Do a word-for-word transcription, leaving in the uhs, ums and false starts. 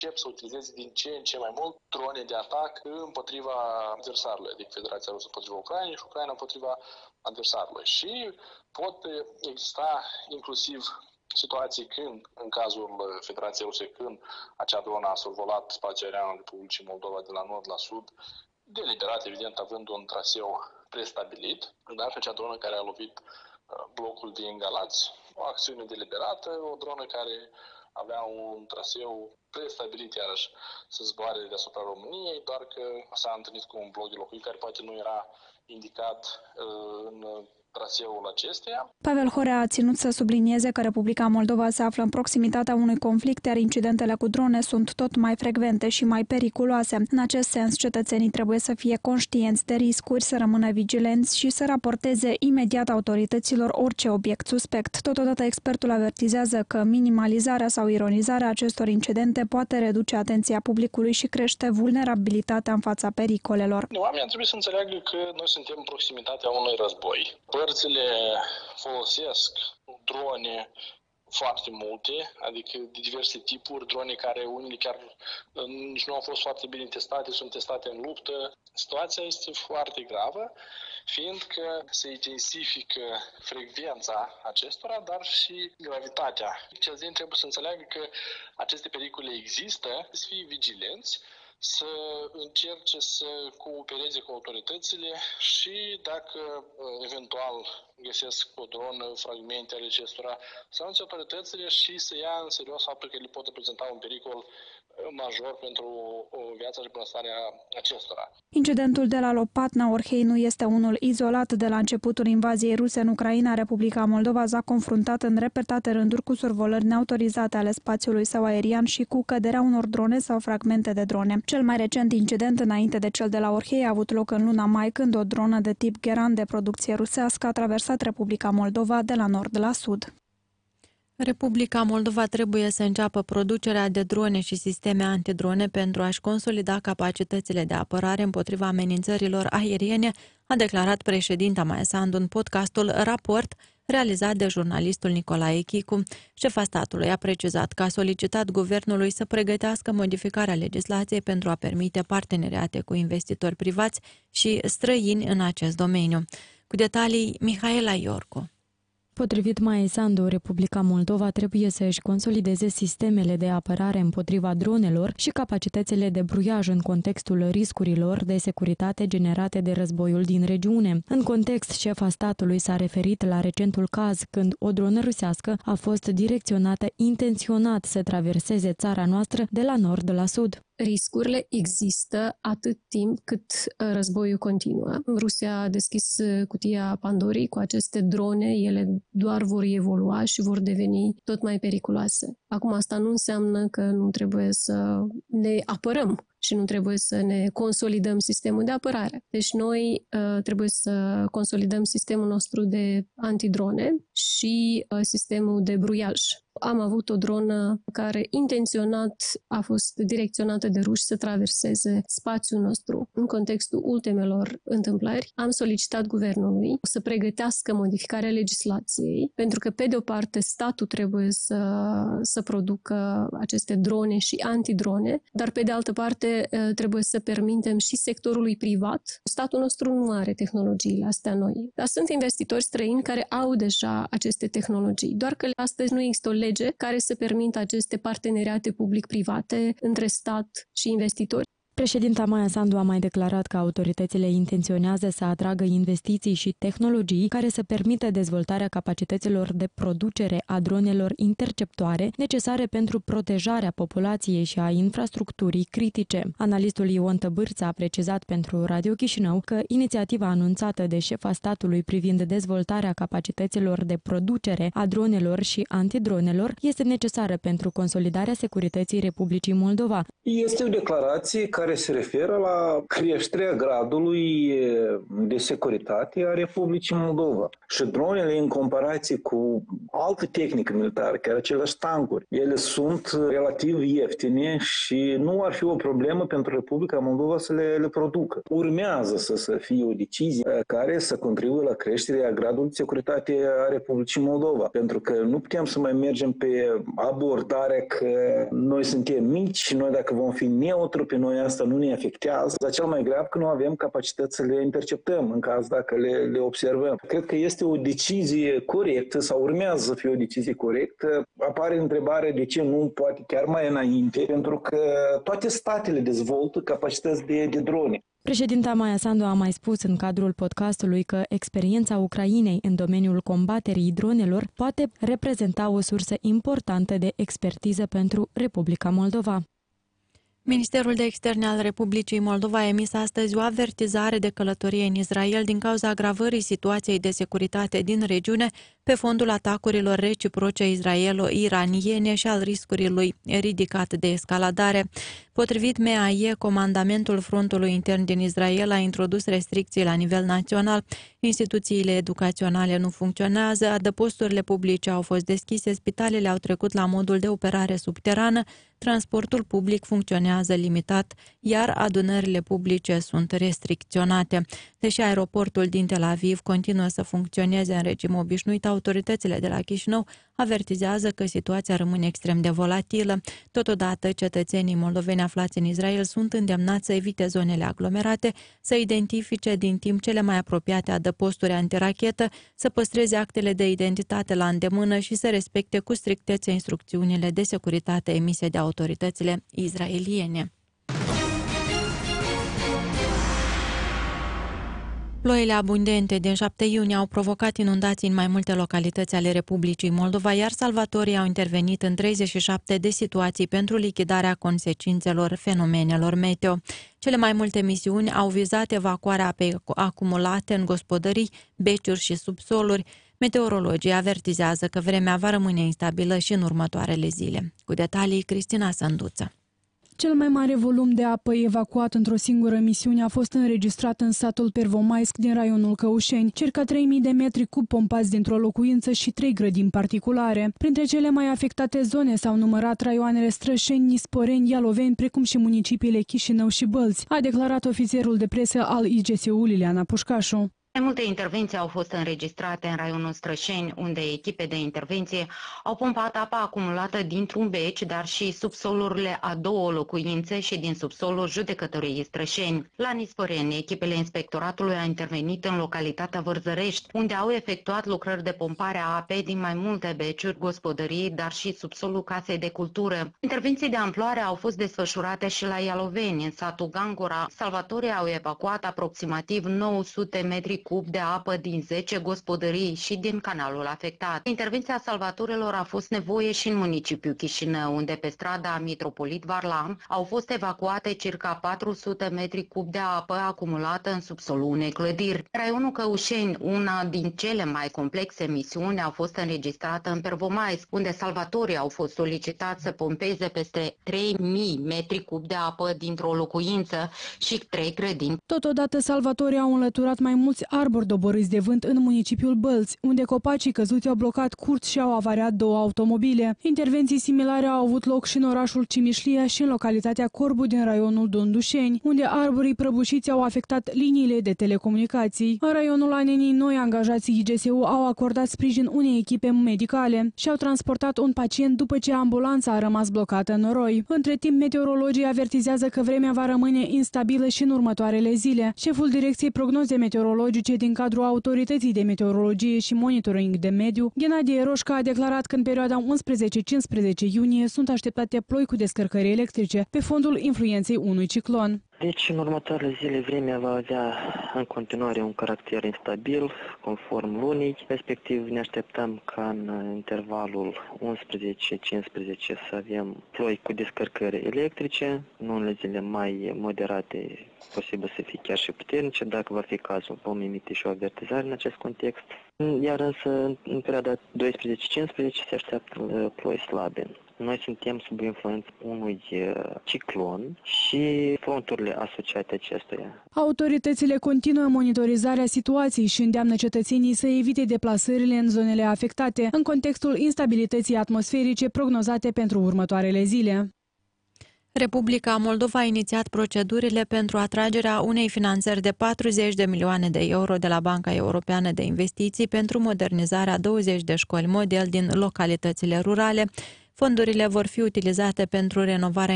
încep să utilizeze din ce în ce mai mult drone de atac împotriva adversarului, adică Federația Rusă împotriva Ucrainei și Ucraina împotriva adversarului. Și pot exista inclusiv situații când, în cazul Federației Ruse, când acea dronă a survolat spațiul aerian al Republicii Moldova de la nord la sud, deliberat, evident, având un traseu prestabilit, dar pe acea dronă care a lovit blocul din Galați, o acțiune deliberată, o dronă care avea un traseu prestabilit iarăși să zboare deasupra României, doar că s-a întâlnit cu un bloc de locuit care poate nu era indicat în traseul acesteia. Pavel Horea a ținut să sublinieze că Republica Moldova se află în proximitatea unui conflict, iar incidentele cu drone sunt tot mai frecvente și mai periculoase. În acest sens, cetățenii trebuie să fie conștienți de riscuri, să rămână vigilenți și să raporteze imediat autorităților orice obiect suspect. Totodată, expertul avertizează că minimalizarea sau ironizarea acestor incidente poate reduce atenția publicului și crește vulnerabilitatea în fața pericolelor. Oamenii trebuie să înțeleagă că noi suntem în proximitatea unui război. Părțile folosesc drone foarte multe, adică de diverse tipuri, drone care unele chiar nici nu au fost foarte bine testate, sunt testate în luptă. Situația este foarte gravă, fiindcă se intensifică frecvența acestora, dar și gravitatea. Cetățenii trebuie să înțeleagă că aceste pericole există, să fie vigilenți, să încerce să coopereze cu autoritățile și dacă eventual găsesc o dronă, fragmente ale acestora, să anunțe autoritățile și să ia în serios faptul că le pot reprezenta un pericol major pentru viața și bunăstarea acestora. Incidentul de la Lopatna-Orhei nu este unul izolat. De la începutul invaziei ruse în Ucraina, Republica Moldova s-a confruntat în repetate rânduri cu survolări neautorizate ale spațiului său aerian și cu căderea unor drone sau fragmente de drone. Cel mai recent incident, înainte de cel de la Orhei, a avut loc în luna mai, când o dronă de tip Geran de producție rusească a traversat Republica Moldova de la nord la sud. Republica Moldova trebuie să înceapă producerea de drone și sisteme antidrone pentru a-și consolida capacitățile de apărare împotriva amenințărilor aeriene, a declarat președinta Maia Sandu în podcastul Raport, realizat de jurnalistul Nicolae Chicu. Șefa statului a precizat că a solicitat guvernului să pregătească modificarea legislației pentru a permite parteneriate cu investitori privați și străini în acest domeniu. Cu detalii, Mihaela Iorcu. Potrivit Maia Sandu, Republica Moldova trebuie să își consolideze sistemele de apărare împotriva dronelor și capacitățile de bruiaj în contextul riscurilor de securitate generate de războiul din regiune. În context, șefa statului s-a referit la recentul caz când o dronă rusească a fost direcționată intenționat să traverseze țara noastră de la nord la sud. Riscurile există atât timp cât războiul continuă. Rusia a deschis cutia Pandorii cu aceste drone, ele doar vor evolua și vor deveni tot mai periculoase. Acum, asta nu înseamnă că nu trebuie să ne apărăm și nu trebuie să ne consolidăm sistemul de apărare. Deci noi uh, trebuie să consolidăm sistemul nostru de antidrone și uh, sistemul de bruiaj. Am avut o dronă care intenționat a fost direcționată de ruși să traverseze spațiul nostru. În contextul ultimelor întâmplări, am solicitat guvernului să pregătească modificarea legislației, pentru că, pe de o parte, statul trebuie să, să producă aceste drone și antidrone, dar, pe de altă parte, trebuie să permitem și sectorului privat. Statul nostru nu are tehnologiile astea noi, dar sunt investitori străini care au deja aceste tehnologii, doar că astăzi nu există o lege care să permită aceste parteneriate public-private între stat și investitori. Președinta Maia Sandu a mai declarat că autoritățile intenționează să atragă investiții și tehnologii care să permită dezvoltarea capacităților de producere a dronelor interceptoare necesare pentru protejarea populației și a infrastructurii critice. Analistul Ion Tăbârță a precizat pentru Radio Chișinău că inițiativa anunțată de șefa statului privind dezvoltarea capacităților de producere a dronelor și antidronelor este necesară pentru consolidarea securității Republicii Moldova. Este o declarație care care se referă la creșterea gradului de securitate a Republicii Moldova. Și dronele, în comparație cu alte tehnică militară, chiar aceleași tancuri, ele sunt relativ ieftine și nu ar fi o problemă pentru Republica Moldova să le, le producă. Urmează să, să fie o decizie care să contribuie la creșterea gradului de securitate a Republicii Moldova. Pentru că nu putem să mai mergem pe abordarea că noi suntem mici și noi dacă vom fi neutru, pe noi asta nu ne afectează. Dar cel mai grav că nu avem capacități să le interceptăm în caz dacă le, le observăm. Cred că este o decizie corectă sau urmează să fie o decizie corectă. Apare întrebarea de ce nu poate chiar mai înainte, pentru că toate statele dezvoltă capacități de, de drone. Președinta Maia Sandu a mai spus în cadrul podcastului că experiența Ucrainei în domeniul combaterii dronelor poate reprezenta o sursă importantă de expertiză pentru Republica Moldova. Ministerul de Externe al Republicii Moldova a emis astăzi o avertizare de călătorie în Israel din cauza agravării situației de securitate din regiune pe fondul atacurilor reciproce israelo-iraniene și al riscului ridicat de escaladare. Potrivit M A I E, Comandamentul Frontului Intern din Israel a introdus restricții la nivel național, instituțiile educaționale nu funcționează, adăposturile publice au fost deschise, spitalele au trecut la modul de operare subterană, transportul public funcționează limitat, iar adunările publice sunt restricționate. Deși aeroportul din Tel Aviv continuă să funcționeze în regim obișnuit, autoritățile de la Chișinău avertizează că situația rămâne extrem de volatilă. Totodată, cetățenii moldoveni aflați în Israel sunt îndemnați să evite zonele aglomerate, să identifice din timp cele mai apropiate adăposturi antirachetă, să păstreze actele de identitate la îndemână și să respecte cu strictețe instrucțiunile de securitate emise de autoritățile israeliene. Ploile abundente din șapte iunie au provocat inundații în mai multe localități ale Republicii Moldova, iar salvatorii au intervenit în treizeci și șapte de situații pentru lichidarea consecințelor fenomenelor meteo. Cele mai multe misiuni au vizat evacuarea apei acumulate în gospodării, beciuri și subsoluri. Meteorologii avertizează că vremea va rămâne instabilă și în următoarele zile. Cu detalii, Cristina Sânduță. Cel mai mare volum de apă evacuat într-o singură misiune a fost înregistrat în satul Pervomaisk din raionul Căușeni, circa trei mii de metri cub pompați dintr-o locuință și trei grădini particulare. Printre cele mai afectate zone s-au numărat raioanele Strășeni, Nisporeni, Ialoveni, precum și municipiile Chișinău și Bălți, a declarat ofițerul de presă al I G S U Liliana Pușcașu. Mai multe intervenții au fost înregistrate în raionul Strășeni, unde echipe de intervenție au pompat apa acumulată dintr-un beci, dar și subsolurile a două locuințe și din subsolul judecătoriei Strășeni. La Nisporeni, echipele inspectoratului au intervenit în localitatea Vărzărești, unde au efectuat lucrări de pompare a apei din mai multe beciuri, gospodării, dar și subsolul casei de cultură. Intervenții de amploare au fost desfășurate și la Ialoveni, în satul Gangura. Salvatorii au evacuat aproximativ nouă sute metri cub de apă din zece gospodării și din canalul afectat. Intervenția salvatorilor a fost nevoie și în municipiul Chișinău, unde pe strada Mitropolit Varlam au fost evacuate circa patru sute metri cub de apă acumulată în subsolul unei clădiri. Raionul Căușeni, una din cele mai complexe misiuni, a fost înregistrată în Pervomaisk, unde salvatorii au fost solicitați să pompeze peste trei mii metri cub de apă dintr-o locuință și trei grădini. Totodată, salvatorii au înlăturat mai mulți arbori doborâți de vânt în municipiul Bălți, unde copacii căzuți au blocat curți și au avariat două automobile. Intervenții similare au avut loc și în orașul Cimișlia și în localitatea Corbu din raionul Dondușeni, unde arborii prăbușiți au afectat liniile de telecomunicații. În raionul Anenii Noi, angajații I G S U au acordat sprijin unei echipe medicale și au transportat un pacient după ce ambulanța a rămas blocată în noroi. Între timp, meteorologii avertizează că vremea va rămâne instabilă și în următoarele zile. Șeful Direcției Prognoze Meteorologice din cadrul Autorității de Meteorologie și Monitoring de Mediu, Ghenadie Roșca, a declarat că în perioada unsprezece cincisprezece iunie sunt așteptate ploi cu descărcări electrice pe fondul influenței unui ciclon. Deci, în următoarele zile, vremea va avea în continuare un caracter instabil, conform lunii. Respectiv, ne așteptăm ca în intervalul unsprezece cincisprezece să avem ploi cu descărcări electrice. În unele zile mai moderate, posibil să fie chiar și puternice. Dacă va fi cazul, vom emite și o avertizare în acest context. Iar însă, în perioada doisprezece cincisprezece se așteaptă ploi slabe. Noi suntem sub influența unui ciclon și fronturile asociate acestuia. Autoritățile continuă monitorizarea situației și îndeamnă cetățenii să evite deplasările în zonele afectate, în contextul instabilității atmosferice prognozate pentru următoarele zile. Republica Moldova a inițiat procedurile pentru atragerea unei finanțări de patruzeci de milioane de euro de la Banca Europeană de Investiții pentru modernizarea douăzeci de școli model din localitățile rurale. Fondurile vor fi utilizate pentru renovarea